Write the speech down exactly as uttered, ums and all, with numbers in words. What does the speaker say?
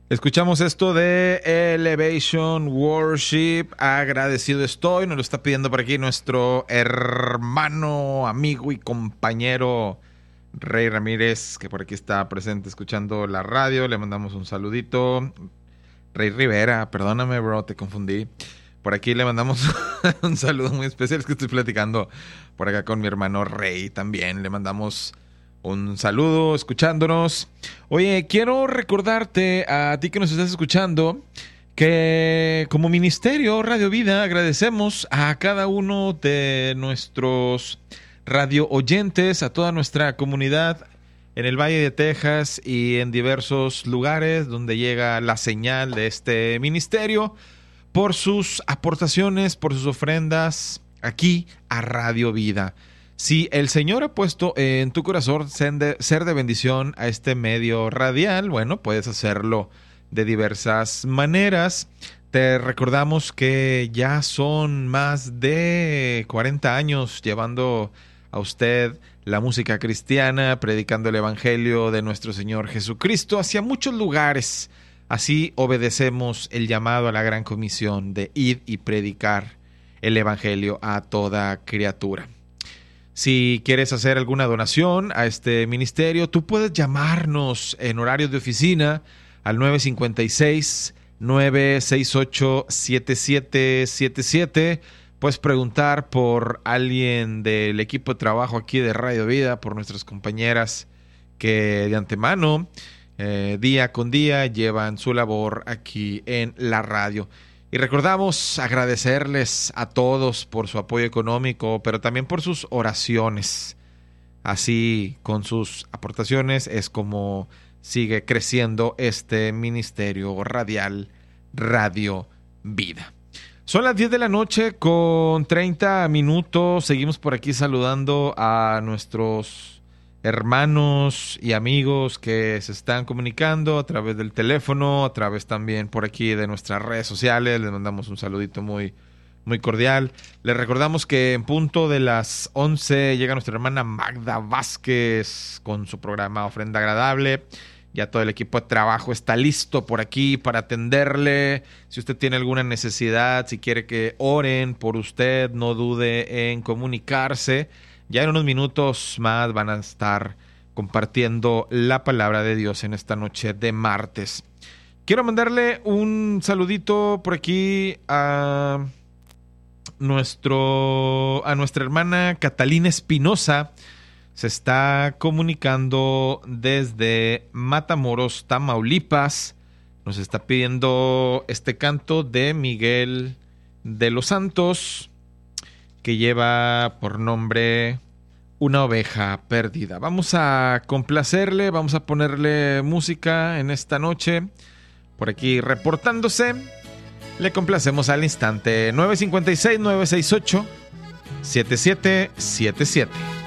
Escuchamos esto de Elevation Worship. Agradecido estoy. Nos lo está pidiendo por aquí nuestro hermano, amigo y compañero Rey Ramírez, que por aquí está presente escuchando la radio. Le mandamos un saludito. Rey Rivera, perdóname, bro, te confundí. Por aquí le mandamos un saludo muy especial. Es que estoy platicando por acá con mi hermano Rey también. Le mandamos un saludo escuchándonos. Oye, quiero recordarte a ti que nos estás escuchando que como Ministerio Radio Vida agradecemos a cada uno de nuestros radio oyentes, a toda nuestra comunidad en el Valle de Texas y en diversos lugares donde llega la señal de este ministerio, por sus aportaciones, por sus ofrendas aquí a Radio Vida. Si el Señor ha puesto en tu corazón ser de, ser de bendición a este medio radial, bueno, puedes hacerlo de diversas maneras. Te recordamos que ya son más de cuarenta años llevando a usted la música cristiana, predicando el Evangelio de nuestro Señor Jesucristo hacia muchos lugares. Así obedecemos el llamado a la gran comisión de ir y predicar el Evangelio a toda criatura. Si quieres hacer alguna donación a este ministerio, tú puedes llamarnos en horario de oficina al nueve cinco seis, nueve seis ocho, siete siete siete siete. Puedes preguntar por alguien del equipo de trabajo aquí de Radio Vida, por nuestras compañeras que de antemano, eh, día con día, llevan su labor aquí en la radio. Y recordamos agradecerles a todos por su apoyo económico, pero también por sus oraciones. Así, con sus aportaciones, es como sigue creciendo este ministerio radial Radio Vida. Son las diez de la noche con treinta minutos. Seguimos por aquí saludando a nuestros hermanos y amigos que se están comunicando a través del teléfono, a través también por aquí de nuestras redes sociales. Les mandamos un saludito muy, muy cordial. Les recordamos que en punto de las once llega nuestra hermana Magda Vázquez con su programa Ofrenda Agradable. Ya todo el equipo de trabajo está listo por aquí para atenderle. Si usted tiene alguna necesidad, si quiere que oren por usted, no dude en comunicarse. Ya en unos minutos más van a estar compartiendo la palabra de Dios en esta noche de martes. Quiero mandarle un saludito por aquí a, nuestro, a nuestra hermana Catalina Espinosa. Se está comunicando desde Matamoros, Tamaulipas. Nos está pidiendo este canto de Miguel de los Santos, que lleva por nombre Una oveja perdida. Vamos a complacerle, vamos a ponerle música en esta noche. Por aquí reportándose, le complacemos al instante. nueve cinco seis, nueve seis ocho, siete siete siete siete.